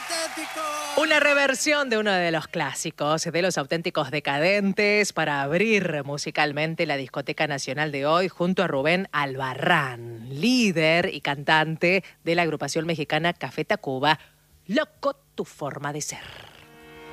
Una reversión de uno de los clásicos de Los Auténticos Decadentes para abrir musicalmente la Discoteca Nacional de hoy junto a Rubén Albarrán, líder y cantante de la agrupación mexicana Café Tacuba. Loco tu forma de ser.